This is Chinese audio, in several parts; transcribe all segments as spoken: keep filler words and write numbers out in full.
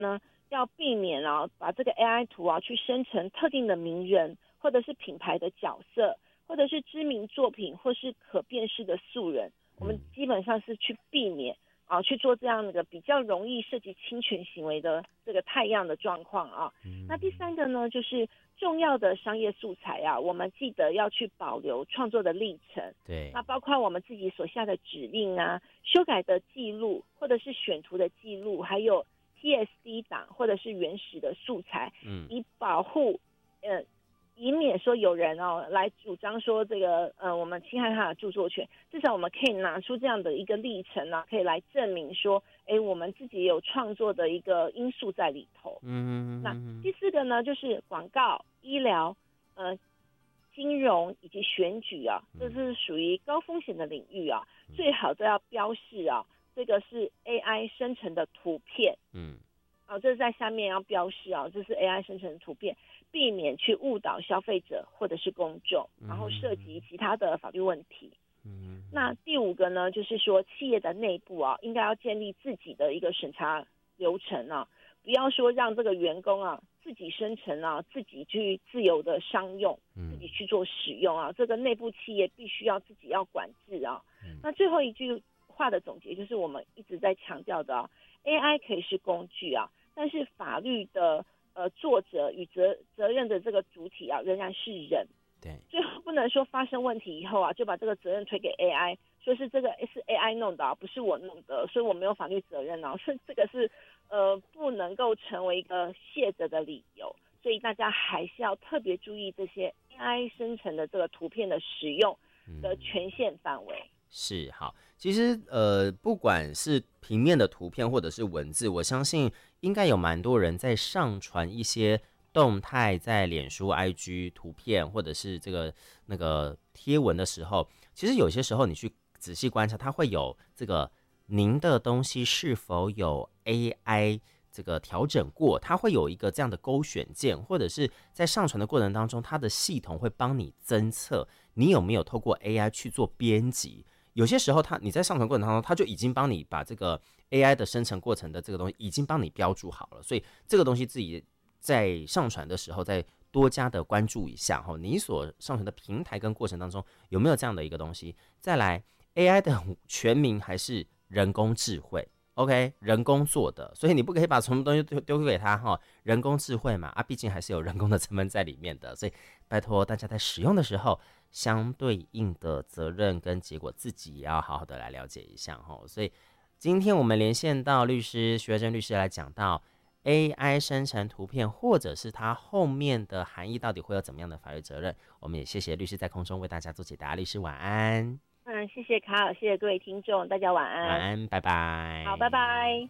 呢，要避免啊把这个 A I 图啊去生成特定的名人或者是品牌的角色，或者是知名作品，或是可辨识的素人。我们基本上是去避免啊去做这样的比较容易涉及侵权行为的这个太阳的状况啊。那第三个呢，就是重要的商业素材啊，我们记得要去保留创作的历程。 对， 那包括我们自己所下的指令啊、修改的记录，或者是选图的记录，还有 T S D 档或者是原始的素材， 嗯， 以保护呃。以免说有人哦来主张说这个呃我们侵害他的著作权，至少我们可以拿出这样的一个历程啊，可以来证明说，哎，我们自己也有创作的一个因素在里头。 嗯， 那第四个呢，就是广告、医疗、呃金融以及选举啊，这是属于高风险的领域啊，最好都要标示啊，这个是 A I 生成的图片。 嗯。 哦，这是在下面要标示啊，这是 A I 生成的图片，避免去误导消费者或者是公众，然后涉及其他的法律问题。嗯，那第五个呢，就是说企业的内部啊，应该要建立自己的一个审查流程啊，不要说让这个员工啊自己生成啊，自己去自由的商用，自己去做使用啊，这个内部企业必须要自己要管制啊。那最后一句话的总结就是我们一直在强调的啊 ，A I 可以是工具啊。但是法律的呃作者与责责任的这个主体啊，仍然是人。 对， 最后不能说发生问题以后啊，就把这个责任推给 A I， 说是这个是 A I 弄的、啊，不是我弄的，所以我没有法律责任啊。是这个是呃不能够成为一个卸责的理由。所以大家还是要特别注意这些 A I 生成的这个图片的使用的权限范围。嗯是好，其实呃，不管是平面的图片或者是文字，我相信应该有蛮多人在上传一些动态在脸书、I G 图片或者是这个那个贴文的时候，其实有些时候你去仔细观察，它会有这个您的东西是否有 A I 这个调整过，它会有一个这样的勾选键，或者是在上传的过程当中，它的系统会帮你侦测你有没有透过 A I 去做编辑。有些时候它你在上传过程当中，它就已经帮你把这个 A I 的生成过程的这个东西已经帮你标注好了，所以这个东西自己在上传的时候再多加的关注一下哈，你所上传的平台跟过程当中有没有这样的一个东西。再来 A I 的全名还是人工智慧 OK 人工做的，所以你不可以把什么东西丢给他哈，人工智慧嘛啊，毕竟还是有人工的成分在里面的，所以拜托大家在使用的时候相对应的责任跟结果自己也要好好的来了解一下齁。所以今天我们连线到律师徐慧珍律师来讲到 A I 生成图片或者是它后面的含义到底会有怎么样的法律责任，我们也谢谢律师在空中为大家做解答。律师晚安。 嗯，谢谢卡尔，谢谢各位听众，大家晚安。 晚安，拜拜。 好，拜拜。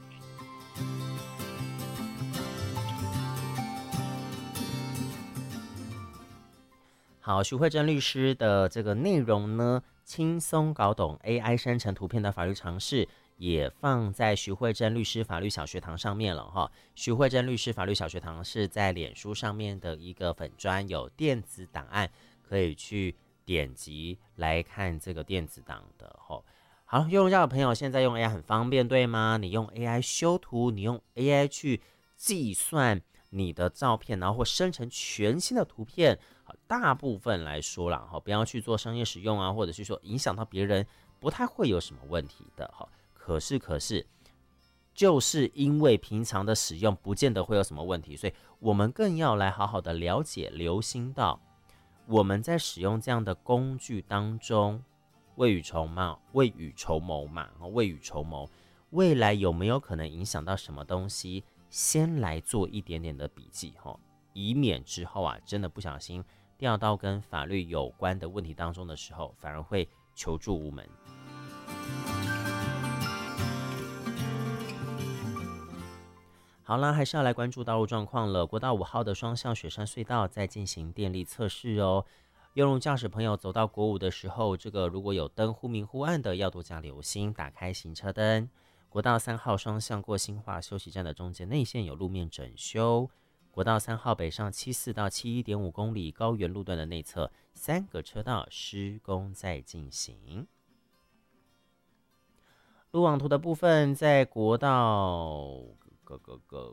好，徐慧珍律师的这个内容呢，轻松搞懂 A I 生成图片的法律常识，也放在徐慧珍律师法律小学堂上面了哈。徐慧珍律师法律小学堂是在脸书上面的一个粉专，有电子档案可以去点击来看这个电子档的哈。好，用用家的朋友现在用 A I 很方便，对吗？你用 A I 修图，你用 A I 去计算你的照片，然后或生成全新的图片。大部分来说啦，不要去做商业使用啊，或者是说影响到别人，不太会有什么问题的。可是可是就是因为平常的使用不见得会有什么问题，所以我们更要来好好的了解留心到我们在使用这样的工具当中未雨绸缪未雨绸缪嘛未雨绸缪未来有没有可能影响到什么东西，先来做一点点的笔记，以免之后啊真的不小心掉到跟法律有关的问题当中的时候，反而会求助无门。好啦，还是要来关注道路状况了。国道五号的双向雪山隧道在进行电力测试哦。用路驾驶朋友走到国五的时候，这个如果有灯忽明忽暗的，要多加留心，打开行车灯。国道三号双向过新化休息站的中间内线有路面整修。国道三号北上七四到七一点五公里高原路段的内侧，三个车道施工在进行。路网图的部分，在国道个个个